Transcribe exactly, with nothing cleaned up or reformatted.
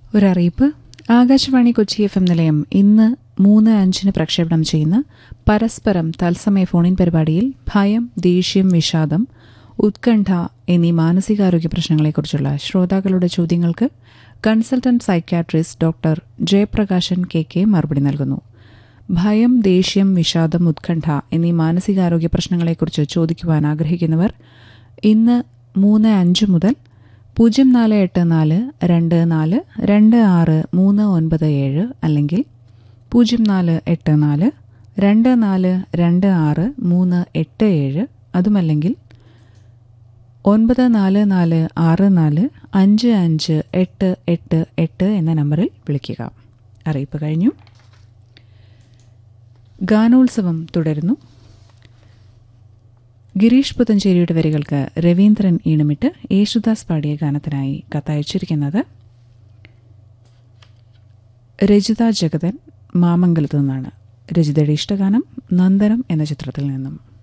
ഒരറിയിപ്പ്. Akashvani Kochi F M നിലയം ഇന്ന് മൂന്ന് അഞ്ചിന് പ്രക്ഷേപണം ചെയ്യുന്ന പരസ്പരം തത്സമയ ഫോണിൻ പരിപാടിയിൽ ഭയം, ദേഷ്യം, വിഷാദം, ഉത്കണ്ഠ എന്നീ മാനസികാരോഗ്യ പ്രശ്നങ്ങളെക്കുറിച്ചുള്ള ശ്രോതാക്കളുടെ ചോദ്യങ്ങൾക്ക് consultant psychiatrist doctor Jayaprakashan K K മറുപടി നൽകുന്നു. ഭയം, ദേഷ്യം, വിഷാദം, ഉത്കണ്ഠ എന്നീ മാനസികാരോഗ്യ പ്രശ്നങ്ങളെക്കുറിച്ച് ചോദിക്കുവാൻ ആഗ്രഹിക്കുന്നവർ ഇന്ന് മൂന്ന് അഞ്ച് മുതൽ പൂജ്യം നാല് എട്ട് നാല് രണ്ട് നാല് രണ്ട് ആറ് മൂന്ന് ഒൻപത് ഏഴ് അല്ലെങ്കിൽ പൂജ്യം നാല് എട്ട് നാല് രണ്ട് നാല് രണ്ട് ആറ് മൂന്ന് എട്ട് ഏഴ് അതുമല്ലെങ്കിൽ ഒൻപത് നാല് നാല് ആറ് നാല് അഞ്ച് അഞ്ച് എട്ട് എട്ട് എട്ട് എന്ന നമ്പറിൽ വിളിക്കുക. അറിയിപ്പ് കഴിഞ്ഞു. ഗാനോത്സവം തുടരുന്നു. ഗിരീഷ് പുത്തഞ്ചേരിയുടെ വരികൾക്ക് രവീന്ദ്രൻ ഈണമിട്ട് യേശുദാസ് പാടിയ ഗാനത്തിനായി കത്തയച്ചിരിക്കുന്നത് രജിത ജഗതൻ മാമംഗലത്തു നിന്നാണ്. രജിതയുടെ ഇഷ്ടഗാനം നന്ദനം എന്ന ചിത്രത്തിൽ നിന്നും.